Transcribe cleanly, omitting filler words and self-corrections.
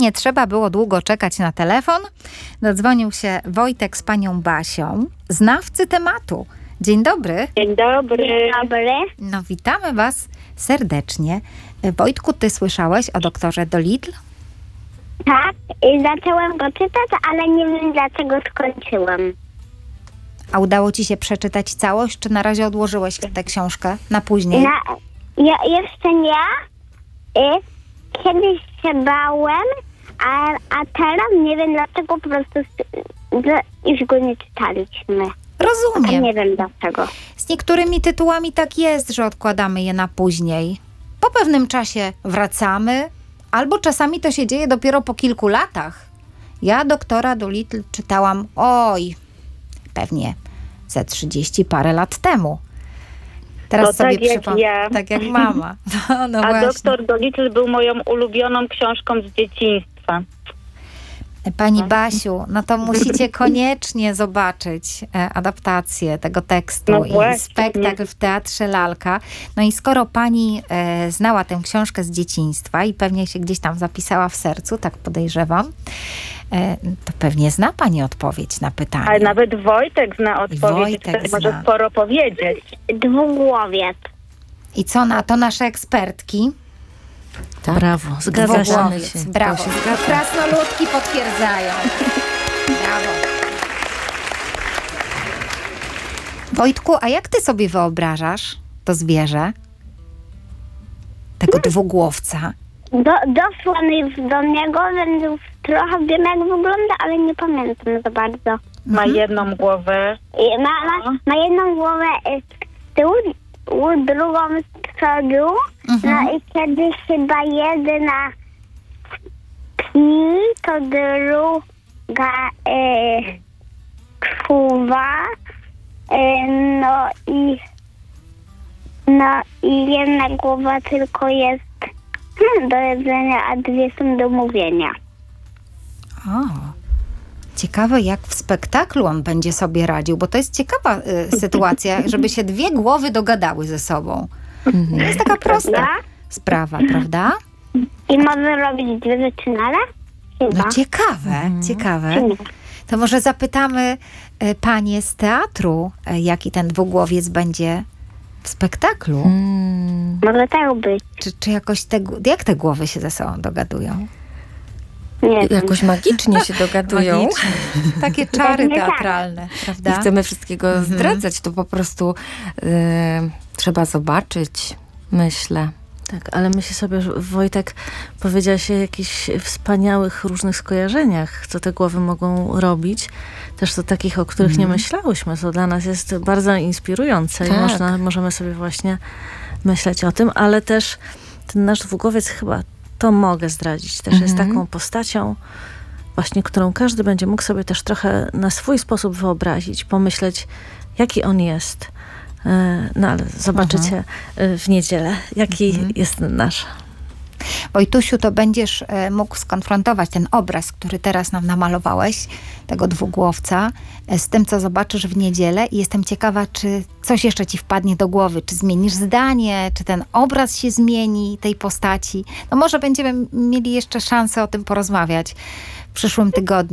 Nie trzeba było długo czekać na telefon. Dodzwonił się Wojtek z panią Basią, znawcy tematu. Dzień dobry. Dzień dobry. Dzień dobry. No witamy was serdecznie. Wojtku, ty słyszałeś o doktorze Dolittle? Tak, i zaczęłam go czytać, ale nie wiem dlaczego skończyłam. A udało ci się przeczytać całość, czy na razie odłożyłeś tę książkę na później? Ja jeszcze nie. Kiedyś się bałem, a teraz nie wiem dlaczego, po prostu już go nie czytaliśmy. Rozumiem. Nie wiem dlaczego. Z niektórymi tytułami tak jest, że odkładamy je na później. Po pewnym czasie wracamy, albo czasami to się dzieje dopiero po kilku latach. Ja doktora Dolittle czytałam, pewnie ze 30 parę lat temu. Teraz To sobie tak jak przypomnę, ja. tak jak mama. No A właśnie. doktor Dolittle był moją ulubioną książką z dzieciństwa. Pani Basiu, no to musicie koniecznie zobaczyć adaptację tego tekstu No i właśnie. spektakl w Teatrze Lalka. No i skoro pani znała tę książkę z dzieciństwa i pewnie się gdzieś tam zapisała w sercu, tak podejrzewam, to pewnie zna pani odpowiedź na pytanie. Ale nawet Wojtek zna odpowiedź, Wojtek który może zna. sporo powiedzieć. Dwugłowiec. I co na to nasze ekspertki? Tak. Brawo, zgadzamy się. Dwugłowiec, brawo. To się zgadza. Krasnoludki potwierdzają. Brawo. Wojtku, a jak ty sobie wyobrażasz to zwierzę? Tego dwugłowca? Doszła mi do niego, więc już trochę wiem jak wygląda, ale nie pamiętam za bardzo. Ma jedną głowę. Ma jedną głowę z tyłu, drugą z przodu, no i kiedy chyba jedna śpi, to druga czuwa, no i jedna głowa tylko jest do jedzenia, a dwie są do mówienia. O, ciekawe jak w spektaklu on będzie sobie radził, bo to jest ciekawa sytuacja, żeby się dwie głowy dogadały ze sobą. To jest taka prosta sprawa, prawda? I może robić dwie rzeczy naraz? Chyba. No ciekawe. To może zapytamy panie z teatru, jaki ten dwugłowiec będzie w spektaklu. Może tak być. Czy jakoś jak te głowy się ze sobą dogadują? Nie wiem. Jakoś magicznie się dogadują. Magicznie. Takie czary Pewnie tak. teatralne, prawda? Nie chcemy wszystkiego zdradzać, to po prostu trzeba zobaczyć, myślę. Tak, ale myślę sobie, że Wojtek powiedziałaś o jakichś wspaniałych różnych skojarzeniach, co te głowy mogą robić. Też to takich, o których nie myślałyśmy, co dla nas jest bardzo inspirujące Tak. i możemy sobie właśnie myśleć o tym, ale też ten nasz dwugłowiec chyba, to mogę zdradzić, też jest taką postacią właśnie, którą każdy będzie mógł sobie też trochę na swój sposób wyobrazić, pomyśleć, jaki on jest. No ale zobaczycie w niedzielę, jaki jest nasz. Wojtusiu, to będziesz mógł skonfrontować ten obraz, który teraz nam namalowałeś, tego dwugłowca, z tym, co zobaczysz w niedzielę i jestem ciekawa, czy coś jeszcze ci wpadnie do głowy, czy zmienisz zdanie, czy ten obraz się zmieni, tej postaci. No może będziemy mieli jeszcze szansę o tym porozmawiać w przyszłym tygodniu.